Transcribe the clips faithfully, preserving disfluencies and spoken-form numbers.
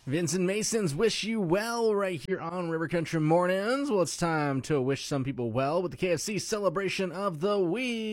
Vincent Mason's Wish You Well right here on River Country Mornings. Well, it's time to wish some people well with the K F C celebration of the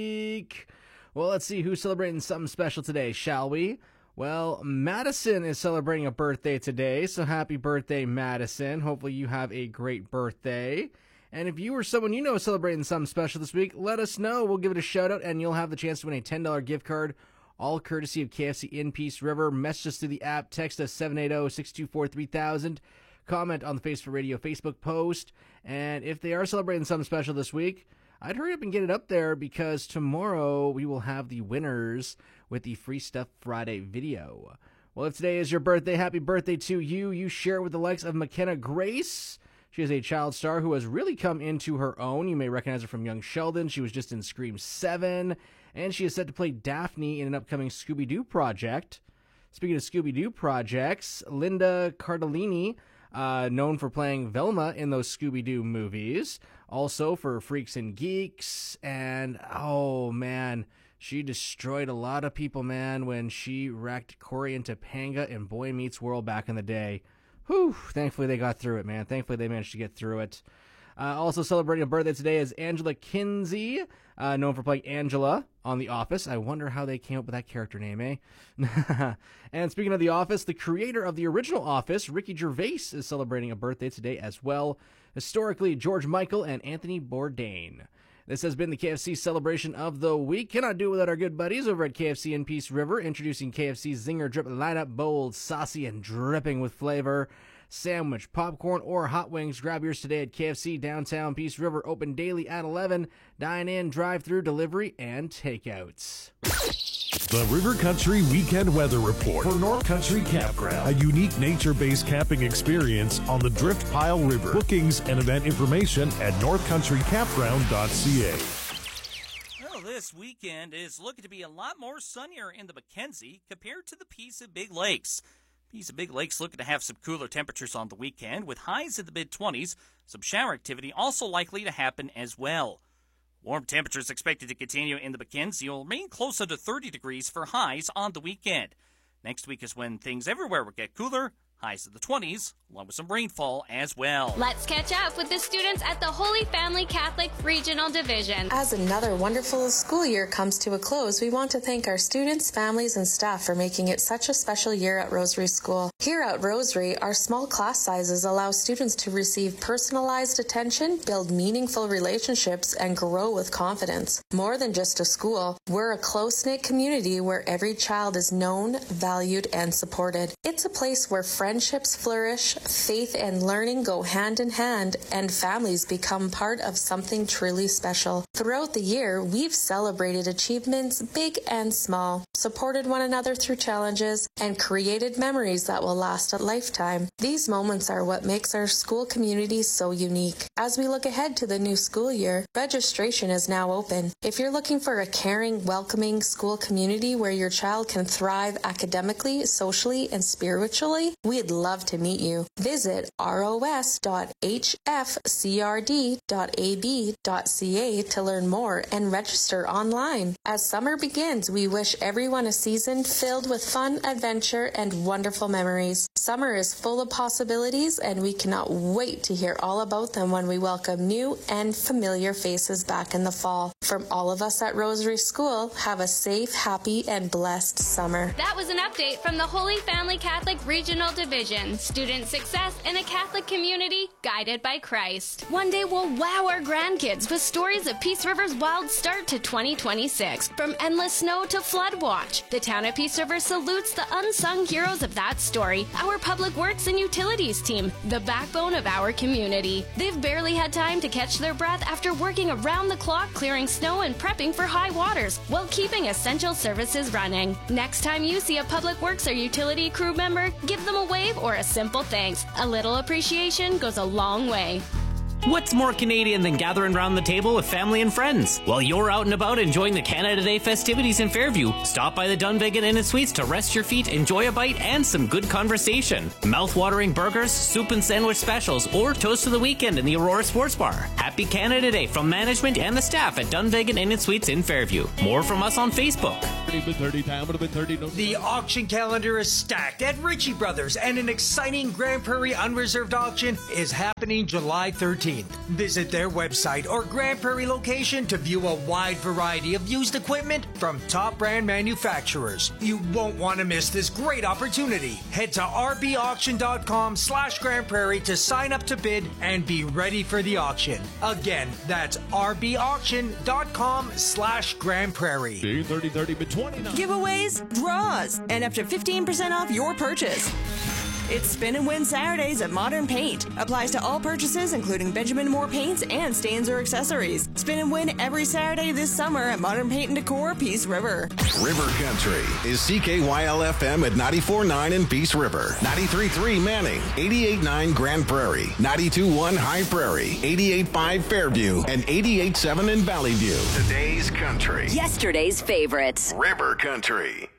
week. Well, let's see who's celebrating something special today, shall we? Well, Madison is celebrating a birthday today, so happy birthday, Madison. Hopefully you have a great birthday. And if you or someone you know is celebrating something special this week, let us know. We'll give it a shout out, and you'll have the chance to win a ten dollars gift card, all courtesy of K F C in Peace River. Message us through the app. Text us seven eight zero, six two four, three thousand. Comment on the Face for Radio Facebook post. And if they are celebrating something special this week, I'd hurry up and get it up there, because tomorrow we will have the winners with the Free Stuff Friday video. Well, if today is your birthday, happy birthday to you. You share it with the likes of McKenna Grace. She is a child star who has really come into her own. You may recognize her from Young Sheldon. She was just in Scream seven. And she is set to play Daphne in an upcoming Scooby-Doo project. Speaking of Scooby-Doo projects, Linda Cardellini, uh, known for playing Velma in those Scooby-Doo movies. Also for Freaks and Geeks. And, oh, man, she destroyed a lot of people, man, when she wrecked Corey and Topanga in Boy Meets World back in the day. Whew, thankfully they got through it, man. Thankfully they managed to get through it. Uh, also celebrating a birthday today is Angela Kinsey, uh, known for playing Angela on The Office. I wonder how they came up with that character name, eh? And speaking of The Office, the creator of the original Office, Ricky Gervais, is celebrating a birthday today as well. Historically, George Michael and Anthony Bourdain. This has been the K F C celebration of the week. Cannot do it without our good buddies over at K F C in Peace River, introducing K F C's Zinger Drip lineup, bold, saucy, and dripping with flavor. Sandwich, popcorn, or hot wings. Grab yours today at K F C downtown Peace River, open daily at eleven. Dine in, drive-through, delivery, and takeouts. The River Country Weekend Weather Report for North Country Campground, a unique nature-based camping experience on the Drift Pile River. Bookings and event information at north country campground dot c a. Well, this weekend is looking to be a lot more sunnier in the Mackenzie compared to the Peace of Big Lakes. Peace of Big Lakes looking to have some cooler temperatures on the weekend with highs in the mid-twenties. Some shower activity also likely to happen as well. Warm temperatures expected to continue in the Mackenzie will remain closer to thirty degrees for highs on the weekend. Next week is when things everywhere will get cooler. Highs in the twenties, along with some rainfall as well. Let's catch up with the students at the Holy Family Catholic Regional Division. As another wonderful school year comes to a close, we want to thank our students, families, and staff for making it such a special year at Rosary School. Here at Rosary, our small class sizes allow students to receive personalized attention, build meaningful relationships, and grow with confidence. More than just a school, we're a close-knit community where every child is known, valued, and supported. It's a place where friends Friendships flourish, faith and learning go hand in hand, and families become part of something truly special. Throughout the year, we've celebrated achievements big and small, supported one another through challenges, and created memories that will last a lifetime. These moments are what makes our school community so unique. As we look ahead to the new school year, registration is now open. If you're looking for a caring, welcoming school community where your child can thrive academically, socially, and spiritually, we We'd love to meet you. Visit r o s dot h f c r d dot a b dot c a to learn more and register online. As summer begins, we wish everyone a season filled with fun, adventure, and wonderful memories. Summer is full of possibilities, and we cannot wait to hear all about them when we welcome new and familiar faces back in the fall. From all of us at Rosary School, have a safe, happy, and blessed summer. That was an update from the Holy Family Catholic Regional Division. Student success in a Catholic community guided by Christ. One day we'll wow our grandkids with stories of Peace River's wild start to twenty twenty-six. From endless snow to flood watch, the town of Peace River salutes the unsung heroes of that story. Our Public Works and Utilities team, the backbone of our community. They've barely had time to catch their breath after working around the clock clearing snow and prepping for high waters while keeping essential services running. Next time you see a Public Works or utility crew member, give them a wave or a simple thanks. A little appreciation goes a long way. What's more Canadian than gathering around the table with family and friends? While you're out and about enjoying the Canada Day festivities in Fairview, stop by the Dunvegan Inn and Suites to rest your feet, enjoy a bite, and some good conversation. Mouth-watering burgers, soup and sandwich specials, or toast of the weekend in the Aurora Sports Bar. Happy Canada Day from management and the staff at Dunvegan Inn and Suites in Fairview. More from us on Facebook. The auction calendar is stacked at Ritchie Brothers, and an exciting Grand Prairie Unreserved auction is happening July thirteenth. Visit their website or Grand Prairie location to view a wide variety of used equipment from top brand manufacturers. You won't want to miss this great opportunity. Head to rbauction.com slash Grand Prairie to sign up to bid and be ready for the auction. Again, that's rbauction.com slash Grand Prairie. Giveaways, draws, and up to fifteen percent off your purchase. It's Spin and Win Saturdays at Modern Paint. Applies to all purchases, including Benjamin Moore paints and stains or accessories. Spin and win every Saturday this summer at Modern Paint and Decor, Peace River. River Country is C K Y L F M at ninety-four point nine in Peace River, ninety-three point three Manning, eighty-eight point nine Grand Prairie, ninety-two point one High Prairie, eighty-eight point five Fairview, and eighty-eight point seven in Valley View. Today's country. Yesterday's favorites. River Country.